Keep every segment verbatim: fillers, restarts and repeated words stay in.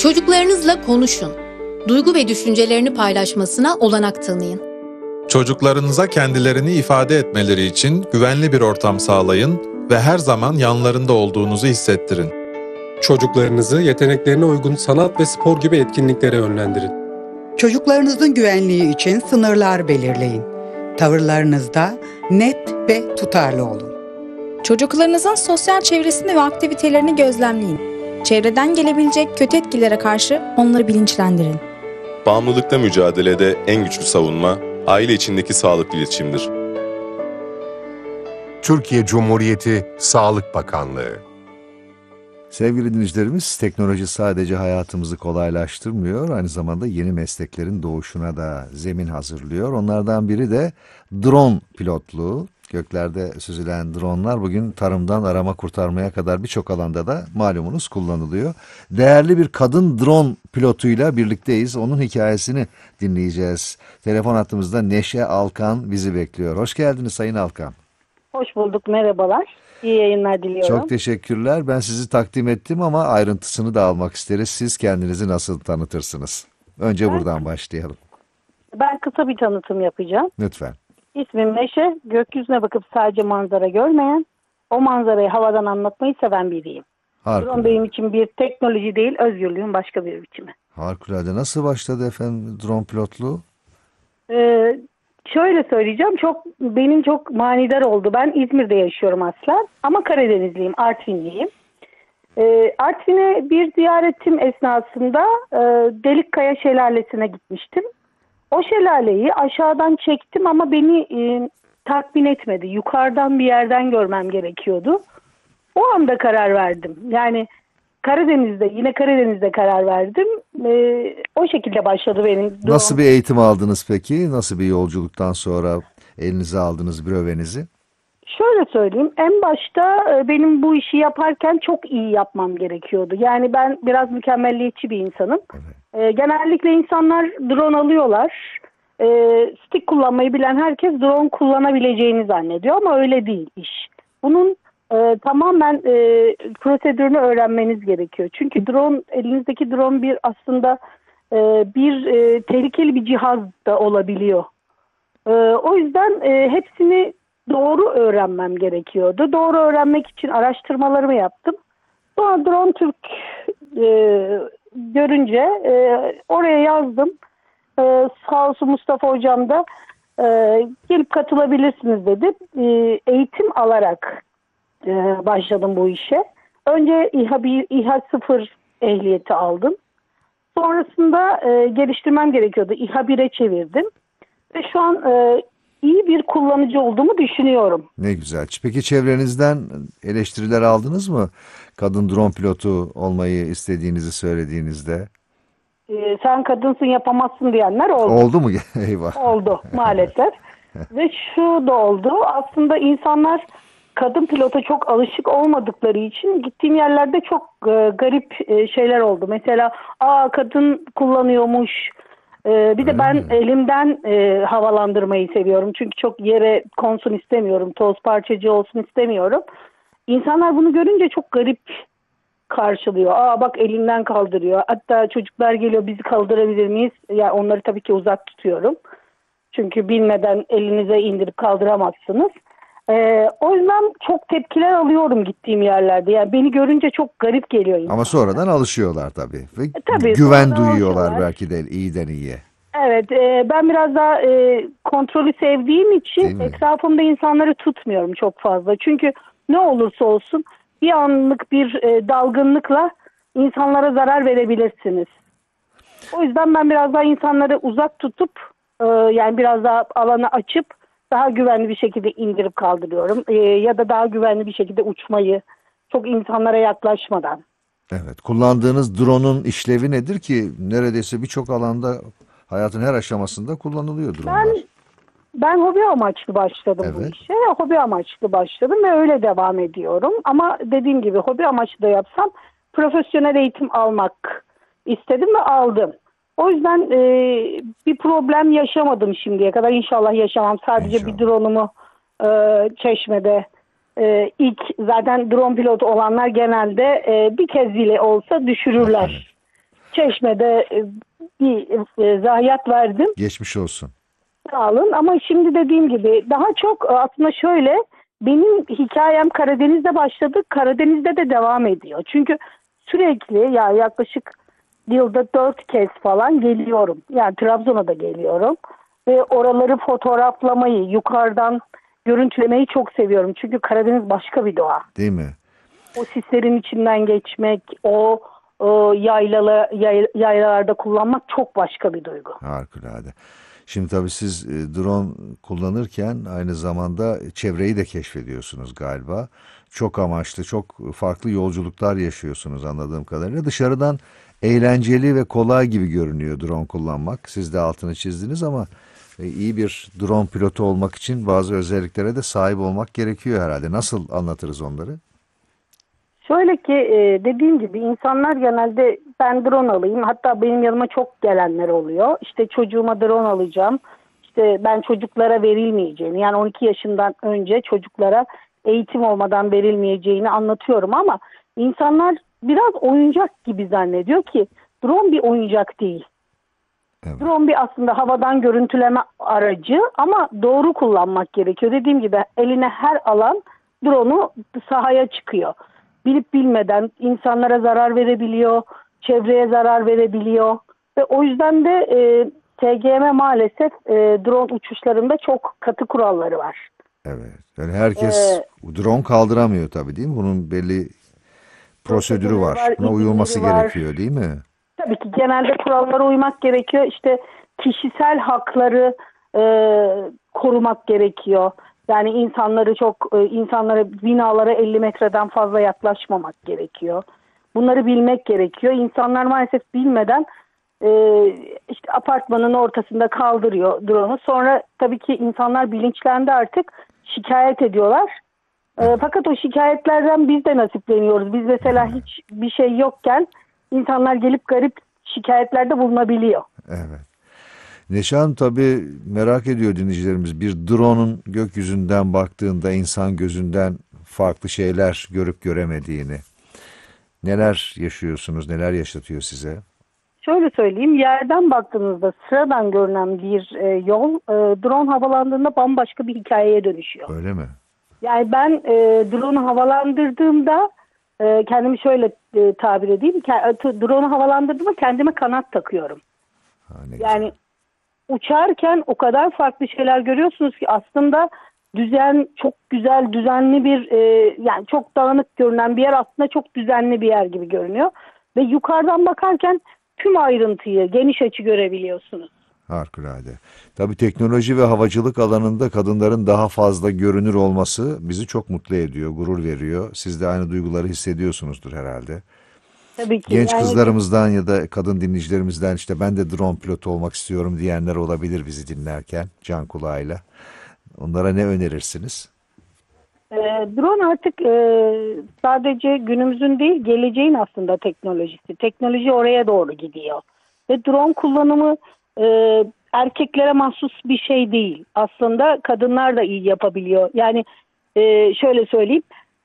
Çocuklarınızla konuşun. Duygu ve düşüncelerini paylaşmasına olanak tanıyın. Çocuklarınıza kendilerini ifade etmeleri için güvenli bir ortam sağlayın ve her zaman yanlarında olduğunuzu hissettirin. Çocuklarınızı yeteneklerine uygun sanat ve spor gibi etkinliklere yönlendirin. Çocuklarınızın güvenliği için sınırlar belirleyin. Tavırlarınızda net ve tutarlı olun. Çocuklarınızın sosyal çevresini ve aktivitelerini gözlemleyin. Çevreden gelebilecek kötü etkilere karşı onları bilinçlendirin. Bağımlılıkla mücadelede en güçlü savunma, aile içindeki sağlıklı iletişimdir. Türkiye Cumhuriyeti Sağlık Bakanlığı. Sevgili dinleyicilerimiz, teknoloji sadece hayatımızı kolaylaştırmıyor, aynı zamanda yeni mesleklerin doğuşuna da zemin hazırlıyor. Onlardan biri de drone pilotluğu. Göklerde süzülen dronlar bugün tarımdan arama kurtarmaya kadar birçok alanda da malumunuz kullanılıyor. Değerli bir kadın drone pilotuyla birlikteyiz. Onun hikayesini dinleyeceğiz. Telefon hattımızda Neşe Alkan bizi bekliyor. Hoş geldiniz Sayın Alkan. Hoş bulduk, merhabalar. İyi yayınlar diliyorum. Çok teşekkürler. Ben sizi takdim ettim ama ayrıntısını da almak isteriz. Siz kendinizi nasıl tanıtırsınız? Önce ben, buradan başlayalım. Ben kısa bir tanıtım yapacağım. Lütfen. İsmim Neşe. Gökyüzüne bakıp sadece manzara görmeyen, o manzarayı havadan anlatmayı seven biriyim. Drone benim için bir teknoloji değil, özgürlüğün başka bir biçimi. Harikulade. Nasıl başladı efendim drone pilotluğu? Ee, şöyle söyleyeceğim, çok benim çok manidar oldu. Ben İzmir'de yaşıyorum aslen ama Karadenizliyim, Artvinliyim. Ee, Artvin'e bir ziyaretim esnasında e, Delikkaya Şelalesi'ne gitmiştim. O şelaleyi aşağıdan çektim ama beni e, tatmin etmedi. Yukarıdan bir yerden görmem gerekiyordu. O anda karar verdim. Yani Karadeniz'de, yine Karadeniz'de karar verdim. E, o şekilde başladı benim. Nasıl bir eğitim aldınız peki? Nasıl bir yolculuktan sonra elinize aldınız brevenizi? Şöyle söyleyeyim. En başta e, benim bu işi yaparken çok iyi yapmam gerekiyordu. Yani ben biraz mükemmelliyetçi bir insanım. Evet. E, genellikle insanlar drone alıyorlar. E, stick kullanmayı bilen herkes drone kullanabileceğini zannediyor ama öyle değil iş. Bunun e, tamamen e, prosedürünü öğrenmeniz gerekiyor. Çünkü drone, elinizdeki drone bir aslında e, bir e, tehlikeli bir cihaz da olabiliyor. E, o yüzden e, hepsini doğru öğrenmem gerekiyordu. Doğru öğrenmek için araştırmalarımı yaptım. Sonra Drone Türk e, görünce e, oraya yazdım. E, sağ olsun Mustafa Hocam da e, gelip katılabilirsiniz dedi. E, eğitim alarak e, başladım bu işe. Önce İHA, bir, İHA sıfır ehliyeti aldım. Sonrasında e, geliştirmem gerekiyordu. İHA bire çevirdim. Ve şu an e, iyi bir kullanıcı olduğumu düşünüyorum. Ne güzel. Peki çevrenizden eleştiriler aldınız mı? Kadın drone pilotu olmayı istediğinizi söylediğinizde. Ee, sen kadınsın yapamazsın diyenler oldu. Oldu mu? Eyvah. Oldu maalesef. Ve şu da oldu. Aslında insanlar kadın pilota çok alışık olmadıkları için gittiğim yerlerde çok e, garip e, şeyler oldu. Mesela aa kadın kullanıyormuş. Ee, bir de ben hmm. elimden e, havalandırmayı seviyorum. Çünkü çok yere konsun istemiyorum. Toz parçacığı olsun istemiyorum. İnsanlar bunu görünce çok garip karşılıyor. Aa bak elinden kaldırıyor. Hatta çocuklar geliyor, bizi kaldırabilir miyiz? Yani onları tabii ki uzak tutuyorum. Çünkü bilmeden elinize indirip kaldıramazsınız. Ee, o yüzden çok tepkiler alıyorum gittiğim yerlerde. Yani beni görünce çok garip geliyor insanlar. Ama sonradan alışıyorlar tabii. Ve e, tabii güven duyuyorlar belki de iyiden iyiye. Evet, e, ben biraz daha e, kontrolü sevdiğim için etrafımda insanları tutmuyorum çok fazla. Çünkü ne olursa olsun bir anlık bir e, dalgınlıkla insanlara zarar verebilirsiniz. O yüzden ben biraz daha insanları uzak tutup e, yani biraz daha alanı açıp daha güvenli bir şekilde indirip kaldırıyorum. E, ya da daha güvenli bir şekilde uçmayı, çok insanlara yaklaşmadan. Evet, kullandığınız drone'un işlevi nedir ki? Neredeyse birçok alanda hayatın her aşamasında kullanılıyor drone'lar. Ben, ben hobi amaçlı başladım evet. bu işe. Hobi amaçlı başladım ve öyle devam ediyorum. Ama dediğim gibi hobi amaçlı da yapsam profesyonel eğitim almak istedim ve aldım. O yüzden e, bir problem yaşamadım şimdiye kadar. İnşallah yaşamam. Sadece İnşallah. bir drone'umu e, Çeşme'de e, ilk zaten drone pilotu olanlar genelde e, bir kez bile olsa düşürürler. Çeşme'de e, bir e, zayiat verdim. Geçmiş olsun. Sağ olun ama şimdi dediğim gibi daha çok e, aslında şöyle, benim hikayem Karadeniz'de başladı. Karadeniz'de de devam ediyor. Çünkü sürekli ya yaklaşık yılda dört kez falan geliyorum. Yani Trabzon'a da geliyorum. Ve oraları fotoğraflamayı, yukarıdan görüntülemeyi çok seviyorum. Çünkü Karadeniz başka bir doğa. Değil mi? O sislerin içinden geçmek, o, o yaylalı, yay, yaylalarda kullanmak çok başka bir duygu. Harikulade. Şimdi tabii siz e, drone kullanırken aynı zamanda çevreyi de keşfediyorsunuz galiba. Çok amaçlı, çok farklı yolculuklar yaşıyorsunuz anladığım kadarıyla. Dışarıdan eğlenceli ve kolay gibi görünüyor drone kullanmak. Siz de altını çizdiniz ama e, iyi bir drone pilotu olmak için bazı özelliklere de sahip olmak gerekiyor herhalde. Nasıl anlatırız onları? Şöyle ki e, dediğim gibi insanlar genelde ben drone alayım. Hatta benim yanıma çok gelenler oluyor. İşte çocuğuma drone alacağım. İşte ben çocuklara verilmeyeceğini, yani on iki yaşından önce çocuklara eğitim olmadan verilmeyeceğini anlatıyorum ama insanlar biraz oyuncak gibi zannediyor ki drone bir oyuncak değil. Evet. Drone bir aslında havadan görüntüleme aracı ama doğru kullanmak gerekiyor. Dediğim gibi eline her alan drone'u sahaya çıkıyor. Bilip bilmeden insanlara zarar verebiliyor, çevreye zarar verebiliyor ve o yüzden de e, T G M maalesef e, drone uçuşlarında çok katı kuralları var. Evet. Yani herkes drone kaldıramıyor tabii değil mi? Bunun belli prosedürü var. var, Buna uyulması izinleri var. gerekiyor değil mi? Tabii ki genelde kurallara uymak gerekiyor. İşte kişisel hakları e, korumak gerekiyor. Yani insanları çok e, insanlara binalara elli metreden fazla yaklaşmamak gerekiyor. Bunları bilmek gerekiyor. İnsanlar maalesef bilmeden e, işte apartmanın ortasında kaldırıyor drone'u. Sonra tabii ki insanlar bilinçlendi, artık şikayet ediyorlar. E, fakat o şikayetlerden biz de nasipleniyoruz. Biz mesela hiç bir şey yokken insanlar gelip garip şikayetlerde bulunabiliyor. Evet. Neşan tabii merak ediyor dinleyicilerimiz. Bir drone'un gökyüzünden baktığında insan gözünden farklı şeyler görüp göremediğini. Neler yaşıyorsunuz, neler yaşatıyor size? Şöyle söyleyeyim, yerden baktığınızda sıradan görünen bir e, yol e, drone havalandığında bambaşka bir hikayeye dönüşüyor. Öyle mi? Yani ben e, drone'u havalandırdığımda e, kendimi şöyle e, tabir edeyim. Ke- drone'u havalandırdığımda kendime kanat takıyorum. Ha, ne Yani güzel. uçarken o kadar farklı şeyler görüyorsunuz ki aslında düzen, çok güzel düzenli bir e, yani çok dağınık görünen bir yer aslında çok düzenli bir yer gibi görünüyor. Ve yukarıdan bakarken tüm ayrıntıyı geniş açı görebiliyorsunuz. Harikulade. Tabii teknoloji ve havacılık alanında kadınların daha fazla görünür olması bizi çok mutlu ediyor, gurur veriyor. Siz de aynı duyguları hissediyorsunuzdur herhalde. Tabii ki. Genç yani, kızlarımızdan ya da kadın dinleyicilerimizden işte ben de drone pilotu olmak istiyorum diyenler olabilir bizi dinlerken can kulağıyla. Onlara ne önerirsiniz? e, drone artık e, sadece günümüzün değil geleceğin aslında teknolojisi. Teknoloji oraya doğru gidiyor. Ve drone kullanımı e, erkeklere mahsus bir şey değil. Aslında kadınlar da iyi yapabiliyor. Yani e, şöyle söyleyeyim.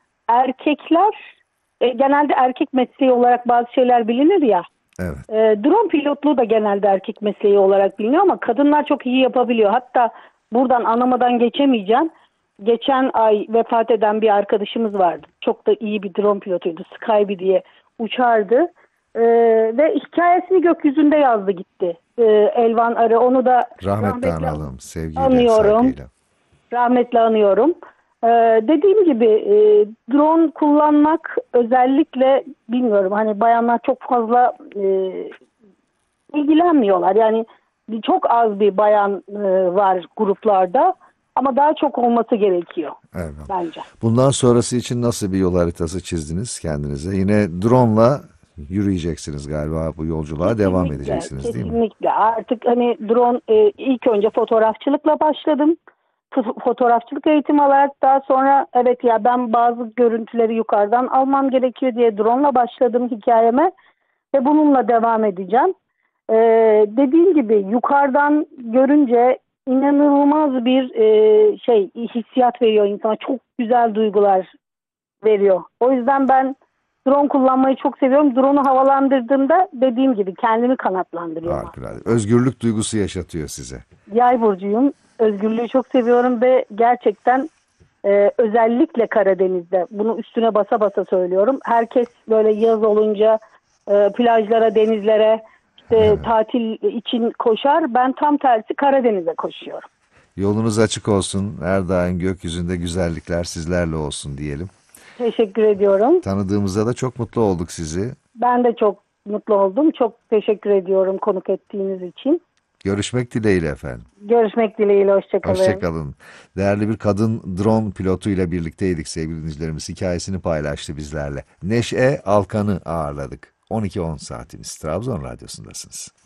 Erkekler e, genelde erkek mesleği olarak bazı şeyler bilinir ya. Evet. E, drone pilotluğu da genelde erkek mesleği olarak biliniyor ama kadınlar çok iyi yapabiliyor. Hatta buradan anamadan geçemeyeceğim. Geçen ay vefat eden bir arkadaşımız vardı. Çok da iyi bir drone pilotuydu. Skyby diye uçardı. Ee, ve hikayesini gökyüzünde yazdı gitti. Ee, Elvan Arı. Onu da Rahmetle rahmetle analım, sevgiyle, anıyorum. saygıyla. Rahmetle anıyorum. Ee, dediğim gibi e, drone kullanmak özellikle bilmiyorum hani bayanlar çok fazla e, ilgilenmiyorlar. Yani çok az bir bayan e, var gruplarda. Ama daha çok olması gerekiyor Evet. bence. Bundan sonrası için nasıl bir yol haritası çizdiniz kendinize? Yine drone'la yürüyeceksiniz galiba, bu yolculuğa Kesinlikle, devam edeceksiniz değil mi? Kesinlikle. Artık hani drone e, ilk önce fotoğrafçılıkla başladım. F- fotoğrafçılık eğitimi alarak daha sonra evet ya ben bazı görüntüleri yukarıdan almam gerekiyor diye drone'la başladım hikayeme ve bununla devam edeceğim. Ee, dediğim gibi yukarıdan görünce inanılmaz bir e, şey hissiyat veriyor insana. Çok güzel duygular veriyor. O yüzden ben Drone kullanmayı çok seviyorum. Drone'u havalandırdığımda dediğim gibi kendimi kanatlandırıyor. Harikulade. Özgürlük duygusu yaşatıyor size. Yay burcuyum. Özgürlüğü çok seviyorum ve gerçekten e, özellikle Karadeniz'de bunu üstüne basa basa söylüyorum. Herkes böyle yaz olunca e, plajlara, denizlere işte Evet. tatil için koşar. Ben tam tersi Karadeniz'e koşuyorum. Yolunuz açık olsun. Her daim gökyüzünde güzellikler sizlerle olsun diyelim. Teşekkür ediyorum. Tanıdığımızda da çok mutlu olduk sizi. Ben de çok mutlu oldum. Çok teşekkür ediyorum konuk ettiğiniz için. Görüşmek dileğiyle efendim. Görüşmek dileğiyle. Hoşçakalın. Hoşçakalın. Değerli bir kadın drone pilotuyla birlikteydik sevgili dinleyicilerimiz. Hikayesini paylaştı bizlerle. Neşe Alkan'ı ağırladık. on iki on saatimiz Trabzon Radyosu'ndasınız.